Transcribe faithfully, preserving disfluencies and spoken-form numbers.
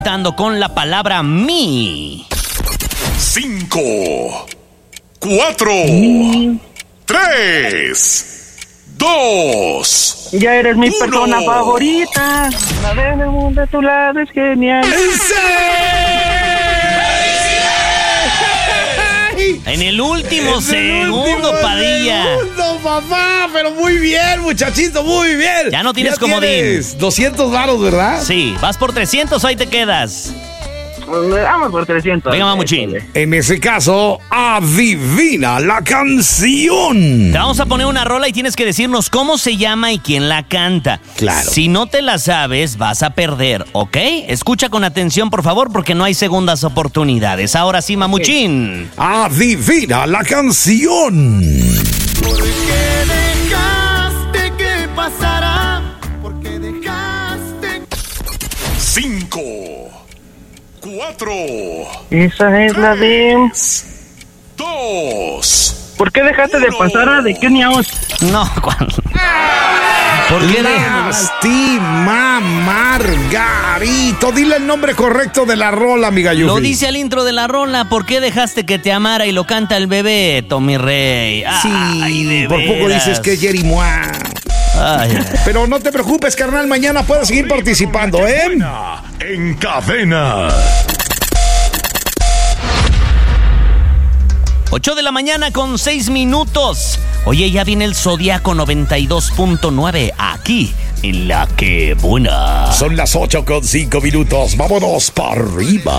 Con la palabra mi. Cinco, cuatro, tres, dos. Ya eres mi uno. persona favorita. La vez del mundo a tu lado es genial. En el último Es el segundo, último Padilla. segundo, papá, pero muy bien, muchachito, muy bien. Ya no tienes Ya comodín. tienes doscientos varos, ¿verdad? Sí, vas por trescientos, ahí te quedas. Vamos por trescientos. Venga, mamuchín. En ese caso, adivina la canción. Te vamos a poner una rola y tienes que decirnos cómo se llama y quién la canta. Claro. Si no te la sabes, vas a perder, ¿ok? Escucha con atención, por favor, porque no hay segundas oportunidades. Ahora sí, mamuchín. Adivina la canción. ¿Por qué dejaste que pasara? ¿Por qué dejaste? Cinco, cuatro, Esa es la de... dos. ¿Por qué dejaste de Uno. pasar a de Kenia Os? No, ¿cuál? ¿Por qué de- Lástima, Margarito. Dile el nombre correcto de la rola, amiga Yufi. Lo dice al intro de la rola. ¿Por qué dejaste que te amara? Y lo canta el bebé, Tommy Rey. Sí, Ay, de por poco veras. dices que es Jerry Moa. Ay, ay. Pero no te preocupes, carnal. Mañana puedes seguir participando, ¿eh? En cadena. ocho de la mañana con seis minutos. Oye, ya viene el Zodiaco noventa y dos punto nueve aquí en La Que Buena. Son las ocho con cinco minutos. Vámonos para arriba.